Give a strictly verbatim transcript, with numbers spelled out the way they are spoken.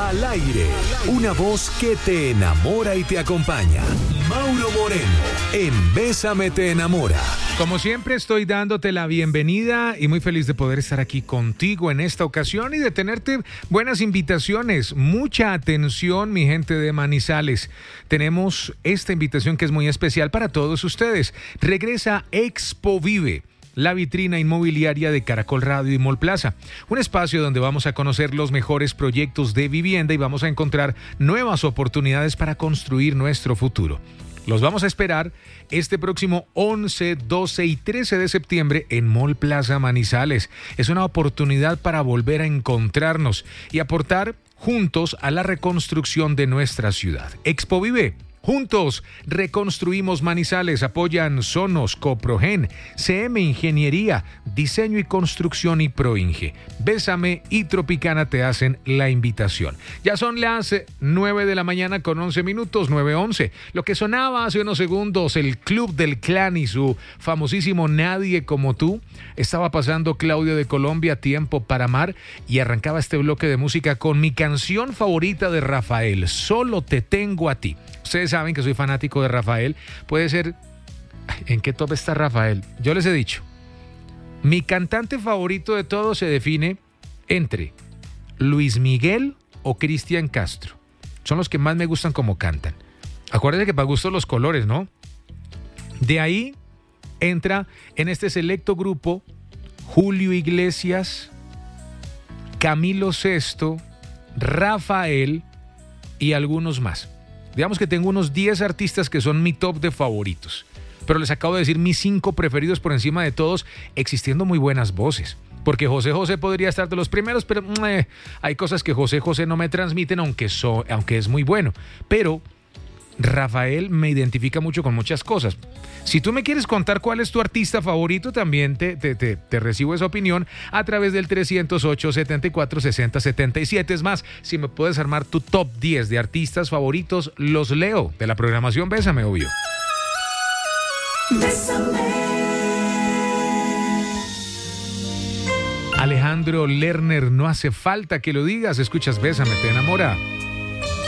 Al aire, una voz que te enamora y te acompaña. Mauro Moreno, en Bésame te enamora. Como siempre, estoy dándote la bienvenida y muy feliz de poder estar aquí contigo en esta ocasión y de tenerte buenas invitaciones. Mucha atención, mi gente de Manizales. Tenemos esta invitación que es muy especial para todos ustedes. Regresa Expo Vive, la vitrina inmobiliaria de Caracol Radio y Mall Plaza. Un espacio donde vamos a conocer los mejores proyectos de vivienda y vamos a encontrar nuevas oportunidades para construir nuestro futuro. Los vamos a esperar este próximo once, doce y trece de septiembre en Mall Plaza Manizales. Es una oportunidad para volver a encontrarnos y aportar juntos a la reconstrucción de nuestra ciudad. Expo Vive. Juntos reconstruimos Manizales. Apoyan Sonos, Coprogen, C M Ingeniería, Diseño y Construcción y Proinge. Bésame y Tropicana te hacen la invitación. Ya son las nueve de la mañana con once minutos, nueve once. Lo que sonaba hace unos segundos, el Club del Clan y su famosísimo Nadie Como Tú. Estaba pasando Claudio de Colombia, Tiempo para Amar, y arrancaba este bloque de música con mi canción favorita de Rafael, Solo te tengo a ti. Ustedes saben que soy fanático de Rafael. Puede ser... ¿En qué top está Rafael? Yo les he dicho. Mi cantante favorito de todos se define entre Luis Miguel o Cristian Castro. Son los que más me gustan como cantan. Acuérdense que para gusto los colores, ¿no? De ahí entra en este selecto grupo Julio Iglesias, Camilo Sesto, Rafael y algunos más. Digamos que tengo unos diez artistas que son mi top de favoritos, pero les acabo de decir mis cinco preferidos por encima de todos, existiendo muy buenas voces. Porque José José podría estar de los primeros, pero eh, hay cosas que José José no me transmiten, aunque, so, aunque es muy bueno. Pero Rafael me identifica mucho con muchas cosas. Si tú me quieres contar cuál es tu artista favorito, también te, te, te, te recibo esa opinión a través del trescientos ocho, setenta y cuatro, sesenta, setenta y siete. Es más, si me puedes armar tu top diez de artistas favoritos, los leo de la programación Bésame, obvio. Bésame. Alejandro Lerner, no hace falta que lo digas, escuchas Bésame, te enamora.